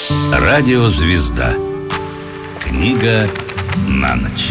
Радиозвезда. Книга на ночь.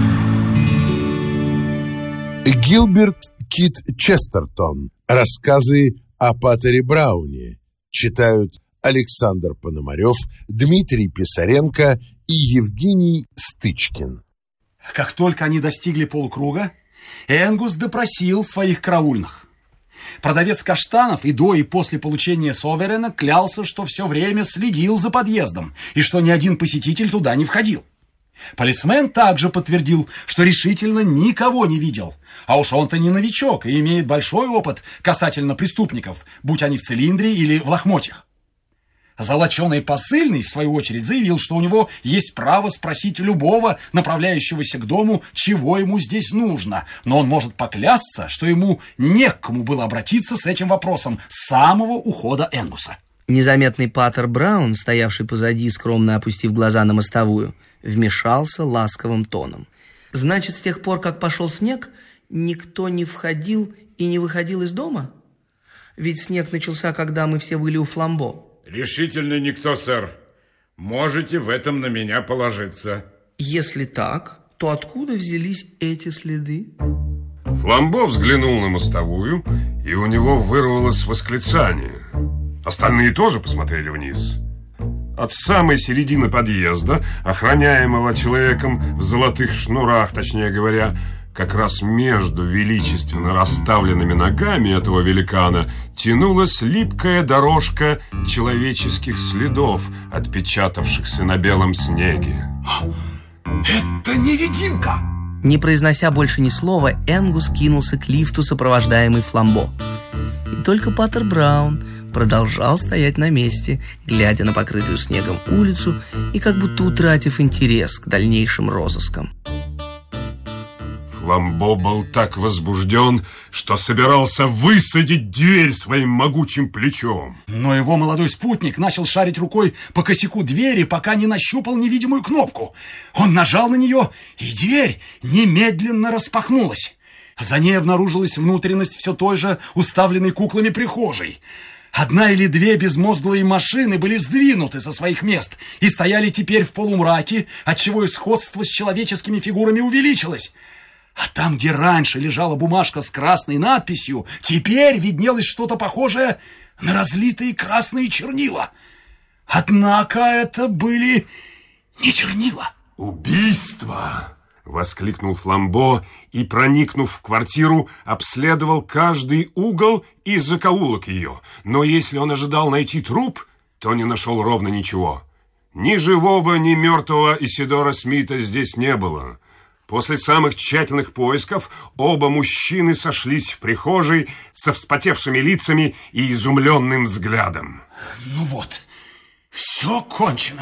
Гилберт Кит Честертон. Рассказы о Патере Брауне. Читают Александр Пономарев, Дмитрий Писаренко и Евгений Стычкин. Как только они достигли полукруга, Энгус допросил своих караульных. Продавец каштанов и до, и после получения соверена клялся, что все время следил за подъездом и что ни один посетитель туда не входил. Полисмен также подтвердил, что решительно никого не видел. А уж он-то не новичок и имеет большой опыт касательно преступников, будь они в цилиндре или в лохмотьях. Золоченый посыльный, в свою очередь, заявил, что у него есть право спросить любого, направляющегося к дому, чего ему здесь нужно, но он может поклясться, что ему не к кому было обратиться с этим вопросом с самого ухода Энгуса. Незаметный Патер Браун, стоявший позади, скромно опустив глаза на мостовую, вмешался ласковым тоном. «Значит, с тех пор, как пошел снег, никто не входил и не выходил из дома? Ведь снег начался, когда мы все были у Фламбо». Решительно никто, сэр. Можете в этом на меня положиться. Если так, то откуда взялись эти следы? Фламбо взглянул на мостовую, и у него вырвалось восклицание. Остальные тоже посмотрели вниз. От самой середины подъезда, охраняемого человеком в золотых шнурах, точнее говоря, как раз между величественно расставленными ногами этого великана тянулась липкая дорожка человеческих следов, отпечатавшихся на белом снеге. Это невидимка! Не произнося больше ни слова, Энгус кинулся к лифту, сопровождаемый Фламбо. И только Патер Браун продолжал стоять на месте, глядя на покрытую снегом улицу и как будто утратив интерес к дальнейшим розыскам. Фламбо был так возбужден, что собирался высадить дверь своим могучим плечом. Но его молодой спутник начал шарить рукой по косяку двери, пока не нащупал невидимую кнопку. Он нажал на нее, и дверь немедленно распахнулась. За ней обнаружилась внутренность все той же уставленной куклами прихожей. Одна или две безмозглые машины были сдвинуты со своих мест и стояли теперь в полумраке, отчего и сходство с человеческими фигурами увеличилось. А там, где раньше лежала бумажка с красной надписью, теперь виднелось что-то похожее на разлитые красные чернила. Однако это были не чернила. «Убийство!» — воскликнул Фламбо и, проникнув в квартиру, обследовал каждый угол и закоулок ее. Но если он ожидал найти труп, то не нашел ровно ничего. Ни живого, ни мертвого Исидора Смита здесь не было. После самых тщательных поисков оба мужчины сошлись в прихожей со вспотевшими лицами и изумленным взглядом. Ну вот, все кончено.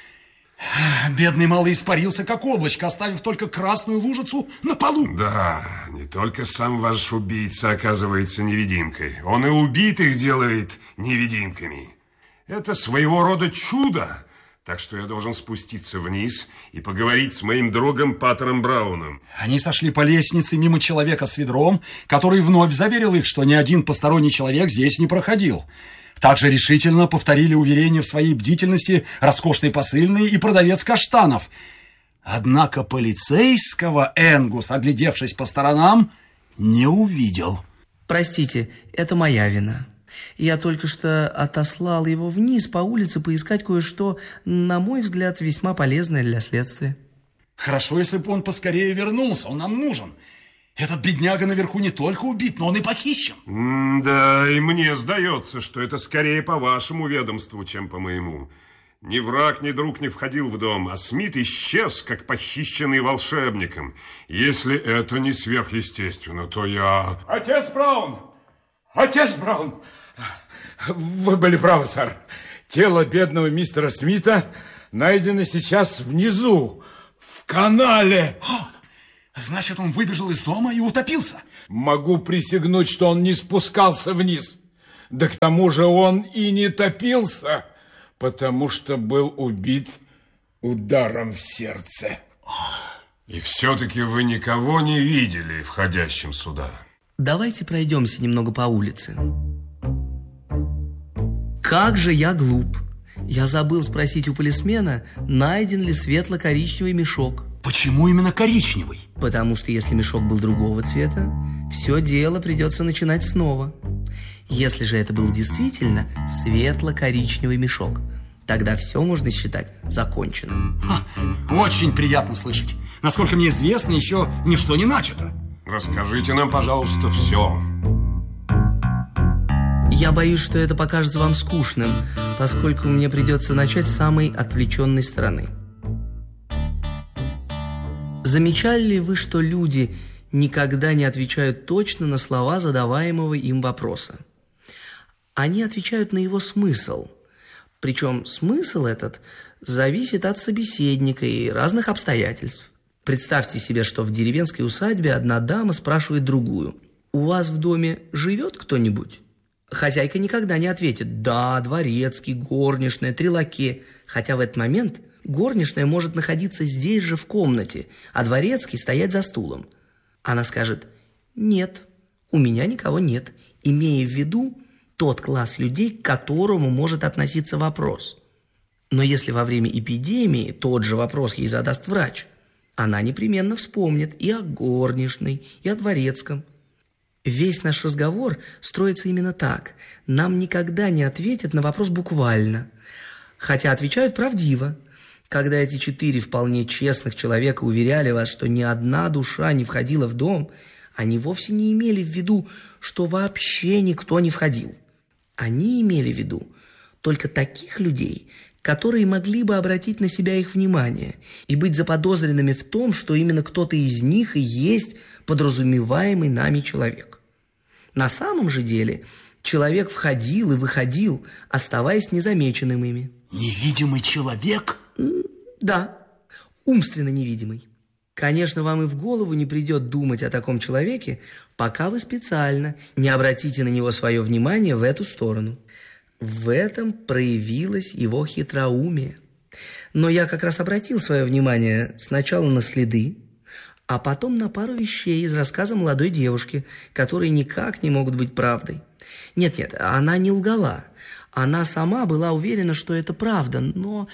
Бедный малый испарился, как облачко, оставив только красную лужицу на полу. Да, не только сам ваш убийца оказывается невидимкой. Он и убитых делает невидимками. Это своего рода чудо. Так что я должен спуститься вниз и поговорить с моим другом Патером Брауном. Они сошли по лестнице мимо человека с ведром, который вновь заверил их, что ни один посторонний человек здесь не проходил. Также решительно повторили уверение в своей бдительности роскошный посыльный и продавец каштанов. Однако полицейского Энгус, оглядевшись по сторонам, не увидел. Простите, это моя вина. Я только что отослал его вниз по улице поискать кое-что, на мой взгляд, весьма полезное для следствия. Хорошо, если бы он поскорее вернулся, он нам нужен. Этот бедняга наверху не только убит, но он и похищен. Да, и мне сдается, что это скорее по вашему ведомству, чем по моему. Ни враг, ни друг не входил в дом, а Смит исчез, как похищенный волшебником. Если это не сверхъестественно, то я... Отец Браун! Отец Браун! Вы были правы, сэр. Тело бедного мистера Смита найдено сейчас внизу, в канале. Значит, он выбежал из дома и утопился? Могу присягнуть, что он не спускался вниз. Да к тому же он и не топился, потому что был убит ударом в сердце. И все-таки вы никого не видели входящим сюда? Давайте пройдемся немного по улице. Как же я глуп. Я забыл спросить у полисмена, найден ли светло-коричневый мешок. Почему именно коричневый? Потому что если мешок был другого цвета, все дело придется начинать снова. Если же это был действительно светло-коричневый мешок, тогда все можно считать законченным. Очень приятно слышать. Насколько мне известно, еще ничто не начато. Расскажите нам, пожалуйста, все. Я боюсь, что это покажется вам скучным, поскольку мне придется начать с самой отвлеченной стороны. Замечали ли вы, что люди никогда не отвечают точно на слова задаваемого им вопроса? Они отвечают на его смысл. Причем смысл этот зависит от собеседника и разных обстоятельств. Представьте себе, что в деревенской усадьбе одна дама спрашивает другую: «У вас в доме живет кто-нибудь?» Хозяйка никогда не ответит: «Да, дворецкий, горничная, 3 лакея», хотя в этот момент горничная может находиться здесь же в комнате, а дворецкий стоять за стулом. Она скажет: «Нет, у меня никого нет», имея в виду тот класс людей, к которому может относиться вопрос. Но если во время эпидемии тот же вопрос ей задаст врач, она непременно вспомнит и о горничной, и о дворецком. Весь наш разговор строится именно так. Нам никогда не ответят на вопрос буквально, хотя отвечают правдиво. Когда эти 4 вполне честных человека уверяли вас, что ни одна душа не входила в дом, они вовсе не имели в виду, что вообще никто не входил. Они имели в виду только таких людей, которые могли бы обратить на себя их внимание и быть заподозренными в том, что именно кто-то из них и есть подразумеваемый нами человек. На самом же деле человек входил и выходил, оставаясь незамеченным ими. Невидимый человек? Да, умственно невидимый. Конечно, вам и в голову не придет думать о таком человеке, пока вы специально не обратите на него свое внимание в эту сторону. В этом проявилось его хитроумие. Но я как раз обратил свое внимание сначала на следы, а потом на пару вещей из рассказа молодой девушки, которые никак не могут быть правдой. Нет, она не лгала. Она сама была уверена, что это правда, но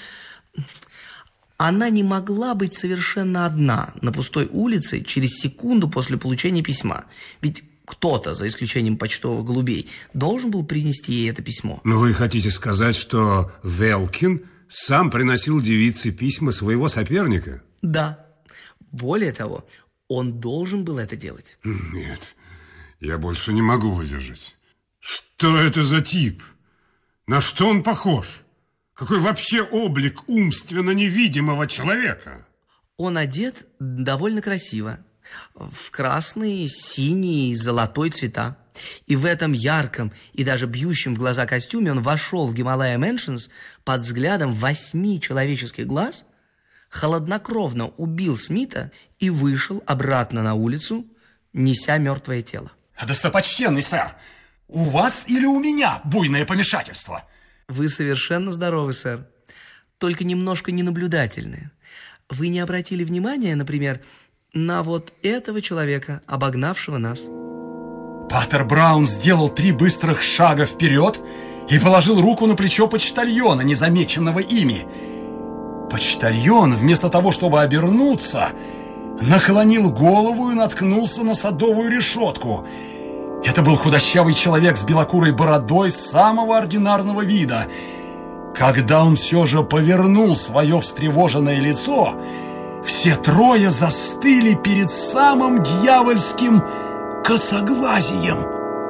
она не могла быть совершенно одна на пустой улице через секунду после получения письма. Ведь кто-то, за исключением почтовых голубей, должен был принести ей это письмо. Но вы хотите сказать, что Велкин сам приносил девице письма своего соперника? Да. Более того, он должен был это делать. Нет, я больше не могу выдержать. Что это за тип? На что он похож? Какой вообще облик умственно невидимого человека? Он одет довольно красиво. В красный, синий и золотой цвета. И в этом ярком и даже бьющем в глаза костюме он вошел в Гималая Мэншнс под взглядом 8 человеческих глаз, холоднокровно убил Смита и вышел обратно на улицу, неся мертвое тело. Достопочтенный сэр, у вас или у меня буйное помешательство? Вы совершенно здоровы, сэр, только немножко ненаблюдательны. Вы не обратили внимания, например, на вот этого человека, обогнавшего нас? Паттер Браун сделал 3 быстрых шага вперед и положил руку на плечо почтальона, незамеченного ими. Почтальон, вместо того, чтобы обернуться, наклонил голову и наткнулся на садовую решетку. Это был худощавый человек с белокурой бородой самого ординарного вида. Когда он все же повернул свое встревоженное лицо, все 3 застыли перед самым дьявольским косоглазием.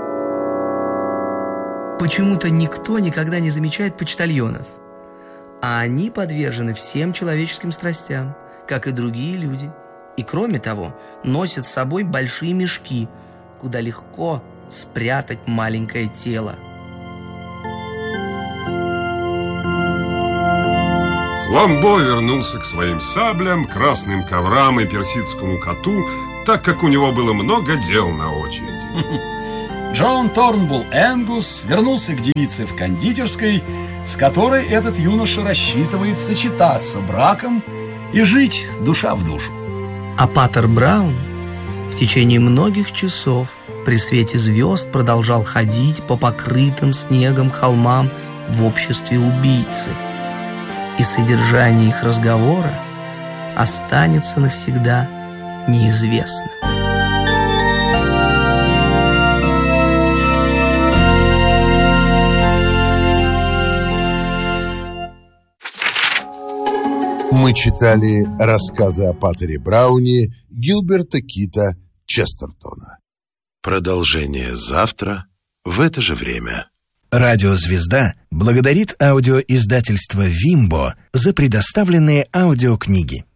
Почему-то никто никогда не замечает почтальонов, а они подвержены всем человеческим страстям, как и другие люди. И кроме того, носят с собой большие мешки, куда легко спрятать маленькое тело. Ламбо вернулся к своим саблям, красным коврам и персидскому коту, так как у него было много дел на очереди. Джон Торнбулл Энгус вернулся к девице в кондитерской, с которой этот юноша рассчитывает сочетаться браком и жить душа в душу. А Паттер Браун в течение многих часов при свете звезд продолжал ходить по покрытым снегом холмам в обществе убийцы, и содержание их разговора останется навсегда неизвестным. Мы читали рассказы о Паттере Брауне Гилберта Кита Честертона. Продолжение завтра в это же время. Радиозвезда благодарит аудиоиздательство «Вимбо» за предоставленные аудиокниги.